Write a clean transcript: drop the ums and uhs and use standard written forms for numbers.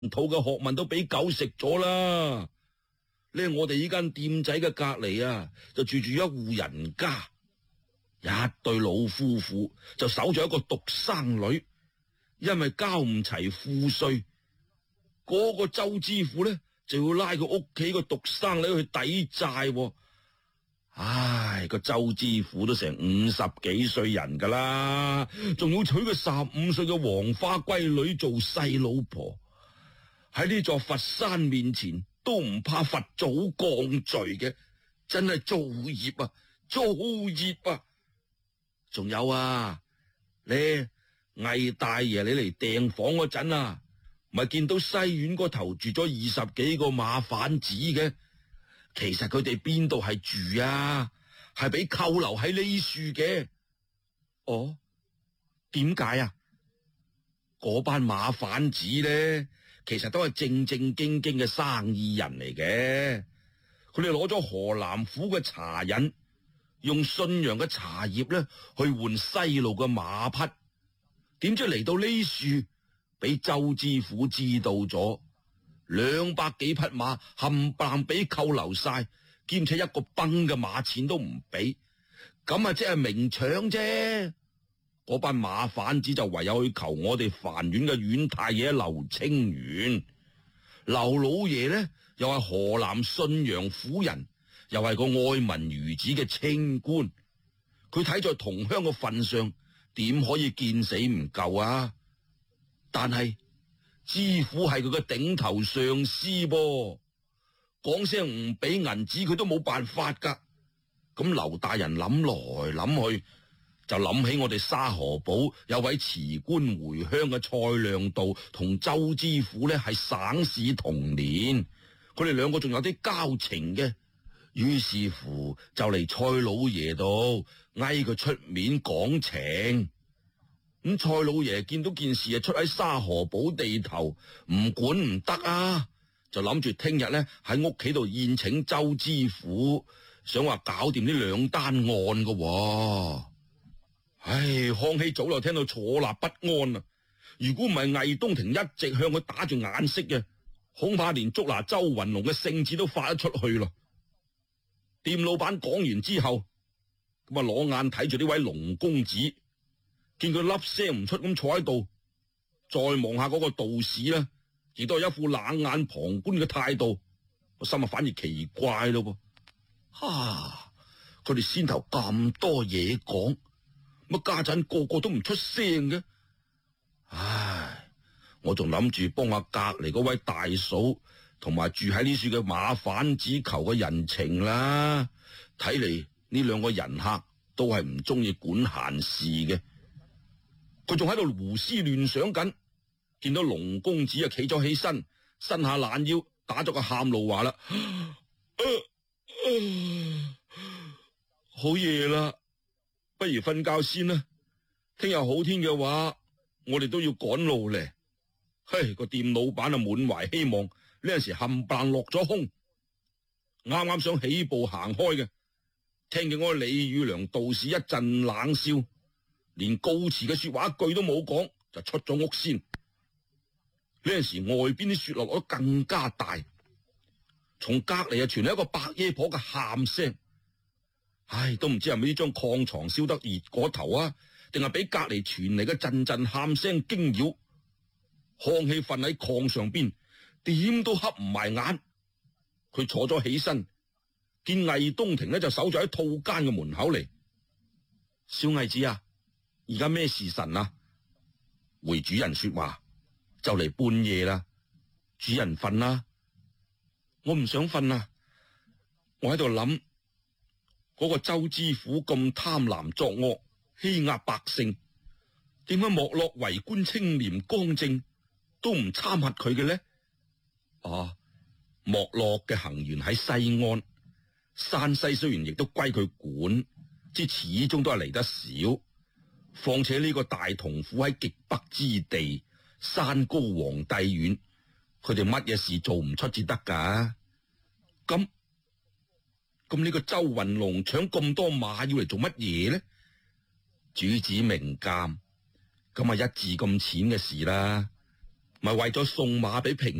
土嘅學問都俾狗食咗啦。呢我哋呢間店仔嘅隔籬啊，就住一戶人家，一對老夫婦就守住一個獨生女，因為交唔齊賦稅，嗰個周知府呢，就要拉佢屋企個獨生女去抵債。唉，個周知府都成50幾歲人噶啦，仲要娶個15歲嘅黃花閨女做細老婆，喺呢座佛山面前都唔怕佛祖降罪嘅，真係造業啊，造業啊！仲有啊，你魏大爺你嚟訂房嗰陣啊，咪見到西院嗰頭住咗20幾個馬販子嘅。其實佢哋邊度係住啊？係俾扣留喺呢處嘅。哦，點解啊？嗰班馬販子咧，其實都係正正經經嘅生意人嚟嘅。佢哋攞咗河南府嘅茶引，用信陽嘅茶葉咧去換西路嘅馬匹。點知嚟到呢處，俾周知府知道咗。200幾匹馬冚唪唥俾扣留晒，兼且一個崩嘅馬錢都唔俾，咁啊即係明搶啫。嗰班馬販子就唯有去求我哋樊縣嘅縣太爺劉清源。劉老爺呢，又係河南信陽府人，又係個愛民如子嘅清官。佢睇在同鄉嘅份上，點可以見死唔救啊？但係知府係佢嘅頂頭上司噃，講聲唔俾銀紙佢都冇辦法噶。咁劉大人諗來諗去，就諗起我哋沙河堡有位辭官回鄉嘅蔡亮道，同周知府呢係省市同年，佢哋兩個仲有啲交情嘅。於是乎就嚟蔡老爺度嗌佢出面講情。咁蔡老爺見到件事出喺沙河堡地頭，唔管唔得啊，就諗住聽日呢喺屋企度宴請周知府，想話搞掂呢2單案㗎。唉，康熙早就聽到坐立不安啦。如果唔係魏東庭一直向佢打住眼色嘅，恐怕連捉拿周雲龍嘅聖旨都發得出去咯。店老闆講完之後，咁啊攞眼睇住呢位龍公子。見佢粒聲唔出咁坐喺度，再望下嗰個道士呢，亦都係一副冷眼旁觀嘅態度，個心啊反而奇怪咯噃。佢哋先頭咁多嘢講，乜家陣個個都唔出聲嘅。唉，我仲諗住幫下隔籬嗰位大嫂同埋住喺呢處嘅馬販子求個人情啦。睇嚟呢2個人客都係唔中意管閒事嘅。佢仲喺度胡思亂想緊，見到龍公子啊企咗起身，伸下懶腰，打咗個喊路話啦：好夜啦，不如瞓覺先啦。聽日好天嘅話，我哋都要趕路咧。嘿，個店老闆啊滿懷希望，呢陣時冚唪唥落咗空，啱啱想起步行開嘅，聽見嗰個李宇良道士一陣冷笑。連告辭嘅說話一句都冇講，就出咗屋先。呢陣時外邊啲雪落得更加大，從隔籬傳嚟一個白爺婆嘅喊聲。唉，都唔知係咪呢張炕床燒得熱過頭啊，定係俾隔籬傳嚟嘅陣陣喊聲驚擾。康熙瞓喺炕上邊，點都瞌唔埋眼。佢坐咗起身，見魏東庭呢就守咗喺套間嘅門口嚟。小魏子啊，而家咩時辰啊？回主人說話，就嚟半夜啦。主人瞓啦。我唔想瞓啊！我喺度諗，嗰個周知府咁貪婪作惡，欺壓百姓，點解莫洛為官清廉剛正，都唔參劾佢嘅呢？莫洛嘅行轅喺西安，山西雖然亦都歸佢管，即始終都係嚟得少。況且呢個大同府喺極北之地，山高皇帝遠，佢哋乜嘢事做唔出至得噶？咁呢個周雲龍搶咁多馬要嚟做乜嘢呢？主子明鑒，咁啊一字咁淺嘅事啦。 咪為咗送馬俾平